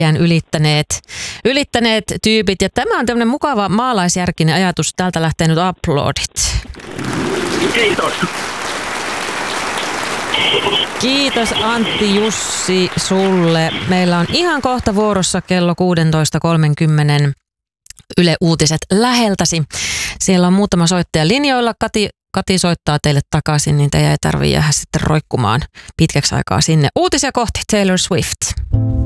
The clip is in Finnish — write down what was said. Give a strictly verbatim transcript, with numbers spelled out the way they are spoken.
ylittäneet, ylittäneet tyypit. Ja tämä on tämmöinen mukava maalaisjärkinen ajatus. Täältä lähtee nyt uploadit. Kiitos. Kiitos Antti Jussi sulle. Meillä on ihan kohta vuorossa kello kuusitoista kolmekymmentä Yle Uutiset läheltäsi. Siellä on muutama soittaja linjoilla. Kati, Kati soittaa teille takaisin, niin teidän ei tarvitse jäädä sitten roikkumaan pitkäksi aikaa sinne. Uutisia kohti Taylor Swift.